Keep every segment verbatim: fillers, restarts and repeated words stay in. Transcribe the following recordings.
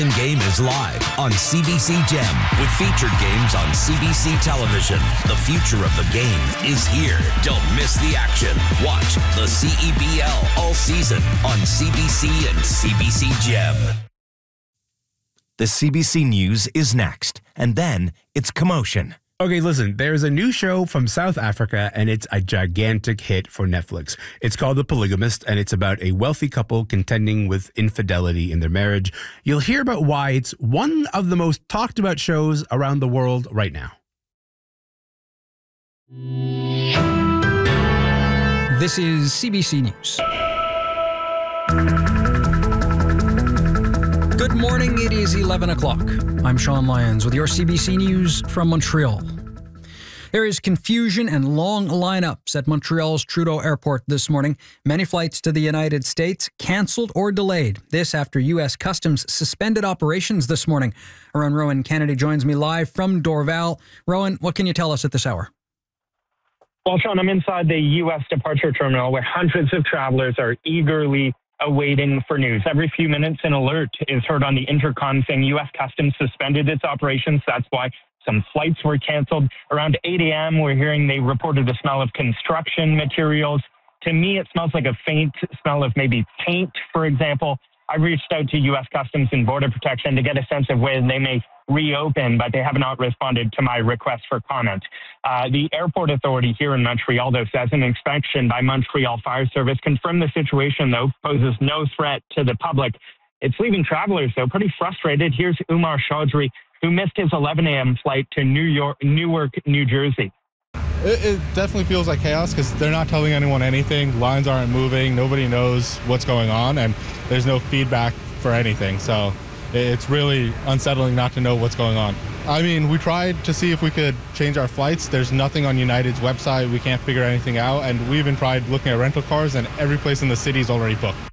Game is live on C B C Gem with featured games on C B C television. The future of the game is here. Don't miss the action. Watch the C E B L all season on C B C and C B C Gem. The C B C News is next, and then it's Commotion. Okay, listen, there's a new show from South Africa, and it's a gigantic hit for Netflix. It's called The Polygamist, and it's about a wealthy couple contending with infidelity in their marriage. You'll hear about why it's one of the most talked about shows around the world right now. This is C B C News. Good morning, it is eleven o'clock. I'm Sean Lyons with your C B C News from Montreal. There is confusion and long lineups at Montreal's Trudeau Airport this morning. Many flights to the United States canceled or delayed. This after U S Customs suspended operations this morning. Our own Rowan Kennedy joins me live from Dorval. Rowan, what can you tell us at this hour? Well, Sean, I'm inside the U S departure terminal where hundreds of travelers are eagerly awaiting for news. Every few minutes, an alert is heard on the intercom saying U S Customs suspended its operations. That's why some flights were canceled. Around eight a.m., we're hearing they reported the smell of construction materials. To me, it smells like a faint smell of maybe paint, for example. I reached out to U S Customs and Border Protection to get a sense of when they may reopen, but they have not responded to my request for comment. Uh, the airport authority here in Montreal, though, says an inspection by Montreal Fire Service confirmed the situation, though, poses no threat to the public. It's leaving travelers, though, pretty frustrated. Here's Umar Chaudhry, who missed his eleven a.m. flight to New York, Newark, New Jersey. It, it definitely feels like chaos because they're not telling anyone anything. Lines aren't moving. Nobody knows what's going on, and there's no feedback for anything. So it's really unsettling not to know what's going on. I mean, we tried to see if we could change our flights. There's nothing on United's website. We can't figure anything out, and we even tried looking at rental cars, and every place in the city is already booked.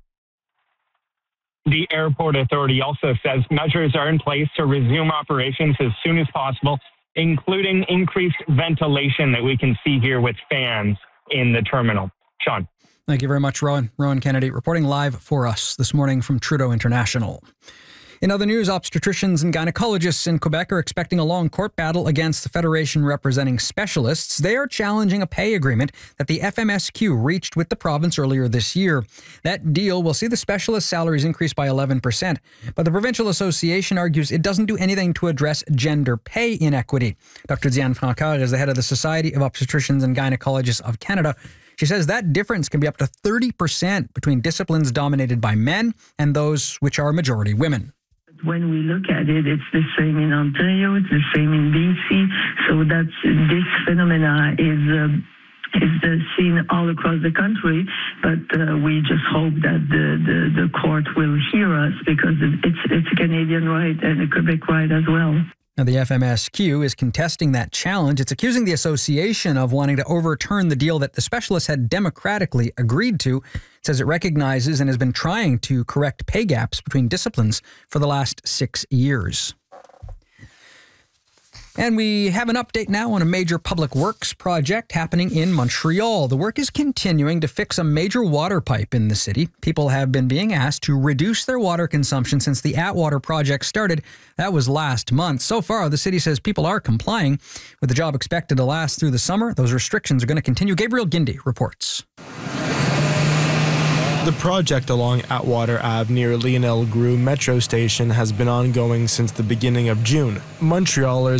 The airport authority also says measures are in place to resume operations as soon as possible, including increased ventilation that we can see here with fans in the terminal. Sean. Thank you very much, Rowan. Rowan Kennedy reporting live for us this morning from Trudeau International. In other news, obstetricians and gynecologists in Quebec are expecting a long court battle against the Federation representing specialists. They are challenging a pay agreement that the F M S Q reached with the province earlier this year. That deal will see the specialist salaries increase by eleven percent, but the provincial association argues it doesn't do anything to address gender pay inequity. Doctor Diane Francoeur is the head of the Society of Obstetricians and Gynecologists of Canada. She says that difference can be up to thirty percent between disciplines dominated by men and those which are majority women. When we look at it, it's the same in Ontario, it's the same in B C. So that's this phenomena is uh, is uh, seen all across the country. But uh, we just hope that the, the, the court will hear us because it's it's a Canadian right and a Quebec right as well. Now, the F M S Q is contesting that challenge. It's accusing the association of wanting to overturn the deal that the specialists had democratically agreed to. It says it recognizes and has been trying to correct pay gaps between disciplines for the last six years. And we have an update now on a major public works project happening in Montreal. The work is continuing to fix a major water pipe in the city. People have been being asked to reduce their water consumption since the Atwater project started. That was last month. So far, the city says people are complying. With the job expected to last through the summer, those restrictions are going to continue. Gabriel Gindi reports. The project along Atwater Avenue near Lionel Groux Metro Station has been ongoing since the beginning of June. Montrealers